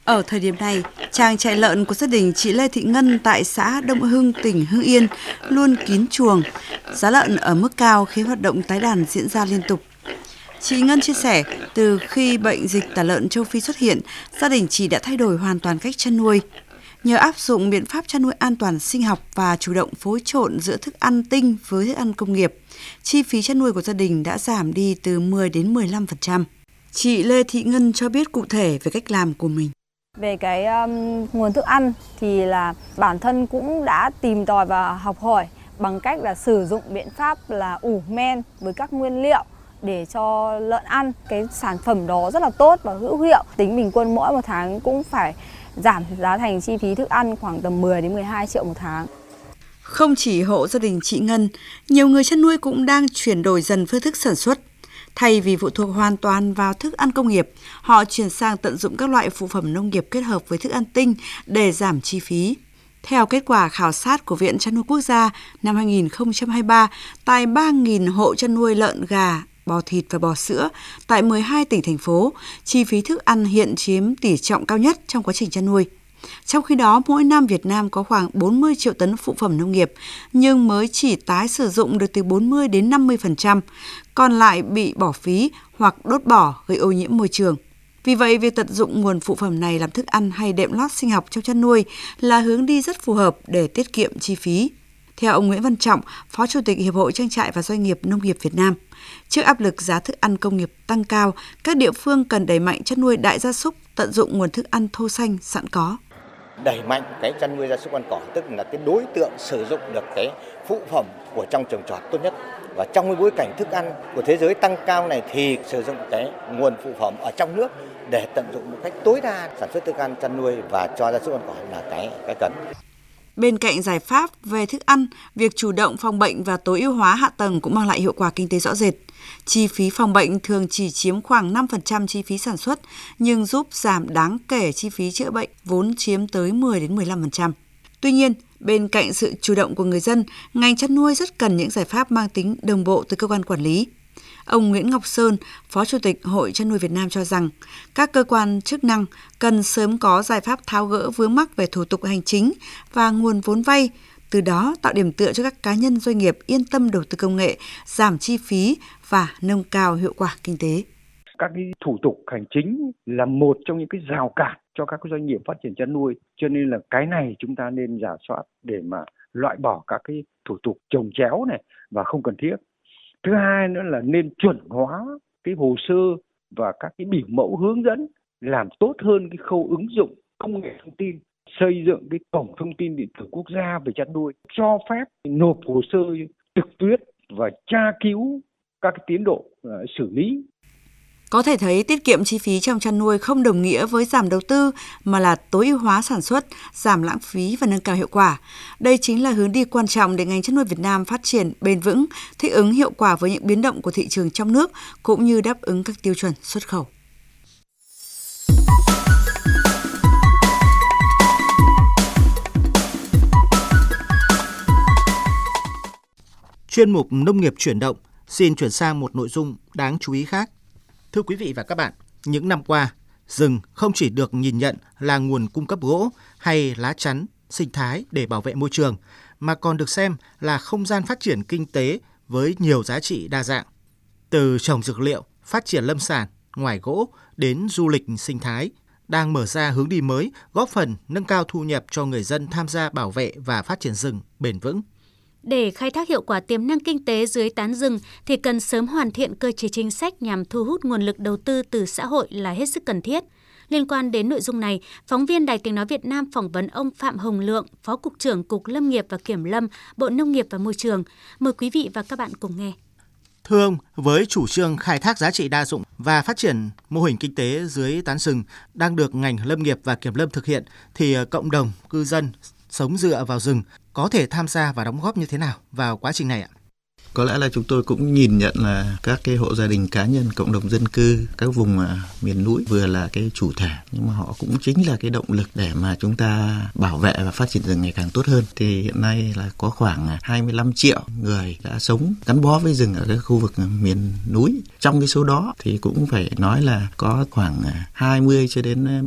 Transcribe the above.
Ở thời điểm này, trang trại lợn của gia đình chị Lê Thị Ngân tại xã Đông Hưng, tỉnh Hưng Yên luôn kín chuồng. Giá lợn ở mức cao khiến hoạt động tái đàn diễn ra liên tục. Chị Ngân chia sẻ, từ khi bệnh dịch tả lợn châu Phi xuất hiện, gia đình chị đã thay đổi hoàn toàn cách chăn nuôi. Nhờ áp dụng biện pháp chăn nuôi an toàn sinh học và chủ động phối trộn giữa thức ăn tinh với thức ăn công nghiệp, chi phí chăn nuôi của gia đình đã giảm đi từ 10 đến 15%. Chị Lê Thị Ngân cho biết cụ thể về cách làm của mình. Về cái nguồn thức ăn thì là bản thân cũng đã tìm tòi và học hỏi bằng cách là sử dụng biện pháp là ủ men với các nguyên liệu để cho lợn ăn. Cái sản phẩm đó rất là tốt và hữu hiệu. Tính bình quân mỗi một tháng cũng phải giảm giá thành chi phí thức ăn khoảng tầm 10 đến 12 triệu một tháng. Không chỉ hộ gia đình chị Ngân, nhiều người chăn nuôi cũng đang chuyển đổi dần phương thức sản xuất. Thay vì phụ thuộc hoàn toàn vào thức ăn công nghiệp, họ chuyển sang tận dụng các loại phụ phẩm nông nghiệp kết hợp với thức ăn tinh để giảm chi phí. Theo kết quả khảo sát của Viện Chăn nuôi Quốc gia năm 2023, tại 3.000 hộ chăn nuôi lợn, gà, bò thịt và bò sữa tại 12 tỉnh, thành phố, chi phí thức ăn hiện chiếm tỷ trọng cao nhất trong quá trình chăn nuôi. Trong khi đó, mỗi năm Việt Nam có khoảng 40 triệu tấn phụ phẩm nông nghiệp, nhưng mới chỉ tái sử dụng được từ 40 đến 50%, còn lại bị bỏ phí hoặc đốt bỏ gây ô nhiễm môi trường. Vì vậy, việc tận dụng nguồn phụ phẩm này làm thức ăn hay đệm lót sinh học trong chăn nuôi là hướng đi rất phù hợp để tiết kiệm chi phí. Theo ông Nguyễn Văn Trọng, Phó Chủ tịch Hiệp hội Trang trại và Doanh nghiệp Nông nghiệp Việt Nam, trước áp lực giá thức ăn công nghiệp tăng cao, các địa phương cần đẩy mạnh chăn nuôi đại gia súc, tận dụng nguồn thức ăn thô xanh sẵn có. Đẩy mạnh cái chăn nuôi gia súc ăn cỏ, tức là cái đối tượng sử dụng được cái phụ phẩm của trong trồng trọt tốt nhất. Và trong cái bối cảnh thức ăn của thế giới tăng cao này thì sử dụng cái nguồn phụ phẩm ở trong nước để tận dụng một cách tối đa sản xuất thức ăn chăn nuôi và cho gia súc ăn cỏ là cái cần. Bên cạnh giải pháp về thức ăn, việc chủ động phòng bệnh và tối ưu hóa hạ tầng cũng mang lại hiệu quả kinh tế rõ rệt. Chi phí phòng bệnh thường chỉ chiếm khoảng 5% chi phí sản xuất, nhưng giúp giảm đáng kể chi phí chữa bệnh vốn chiếm tới 10 đến 15%. Tuy nhiên, bên cạnh sự chủ động của người dân, ngành chăn nuôi rất cần những giải pháp mang tính đồng bộ từ cơ quan quản lý. Ông Nguyễn Ngọc Sơn, Phó Chủ tịch Hội Chăn nuôi Việt Nam cho rằng, các cơ quan chức năng cần sớm có giải pháp tháo gỡ vướng mắc về thủ tục hành chính và nguồn vốn vay, từ đó tạo điểm tựa cho các cá nhân doanh nghiệp yên tâm đầu tư công nghệ, giảm chi phí và nâng cao hiệu quả kinh tế. Các cái thủ tục hành chính là một trong những cái rào cản cho các doanh nghiệp phát triển chăn nuôi, cho nên là cái này chúng ta nên rà soát để mà loại bỏ các cái thủ tục chồng chéo này và không cần thiết. Thứ hai nữa là nên chuẩn hóa cái hồ sơ và các cái biểu mẫu hướng dẫn, làm tốt hơn cái khâu ứng dụng công nghệ thông tin, xây dựng cái cổng thông tin điện tử quốc gia về chăn nuôi, cho phép nộp hồ sơ trực tuyến và tra cứu các cái tiến độ xử lý. Có thể thấy tiết kiệm chi phí trong chăn nuôi không đồng nghĩa với giảm đầu tư mà là tối ưu hóa sản xuất, giảm lãng phí và nâng cao hiệu quả. Đây chính là hướng đi quan trọng để ngành chăn nuôi Việt Nam phát triển bền vững, thích ứng hiệu quả với những biến động của thị trường trong nước cũng như đáp ứng các tiêu chuẩn xuất khẩu. Chuyên mục Nông nghiệp chuyển động xin chuyển sang một nội dung đáng chú ý khác. Thưa quý vị và các bạn, những năm qua, rừng không chỉ được nhìn nhận là nguồn cung cấp gỗ hay lá chắn, sinh thái để bảo vệ môi trường, mà còn được xem là không gian phát triển kinh tế với nhiều giá trị đa dạng. Từ trồng dược liệu, phát triển lâm sản, ngoài gỗ đến du lịch sinh thái, đang mở ra hướng đi mới, góp phần nâng cao thu nhập cho người dân tham gia bảo vệ và phát triển rừng bền vững. Để khai thác hiệu quả tiềm năng kinh tế dưới tán rừng thì cần sớm hoàn thiện cơ chế chính sách nhằm thu hút nguồn lực đầu tư từ xã hội là hết sức cần thiết. Liên quan đến nội dung này, phóng viên Đài Tiếng nói Việt Nam phỏng vấn ông Phạm Hồng Lượng, Phó Cục trưởng Cục Lâm nghiệp và Kiểm lâm, Bộ Nông nghiệp và Môi trường. Mời quý vị và các bạn cùng nghe. Thưa ông, với chủ trương khai thác giá trị đa dụng và phát triển mô hình kinh tế dưới tán rừng đang được ngành Lâm nghiệp và Kiểm lâm thực hiện, thì cộng đồng cư dân sống dựa vào rừng có thể tham gia và đóng góp như thế nào vào quá trình này ạ? Có lẽ là chúng tôi cũng nhìn nhận là các cái hộ gia đình cá nhân, cộng đồng dân cư, các vùng miền núi vừa là cái chủ thể, nhưng mà họ cũng chính là cái động lực để mà chúng ta bảo vệ và phát triển rừng ngày càng tốt hơn. Thì hiện nay là có khoảng 25 triệu người đã sống gắn bó với rừng ở các khu vực miền núi. Trong cái số đó thì cũng phải nói là có khoảng 20 cho đến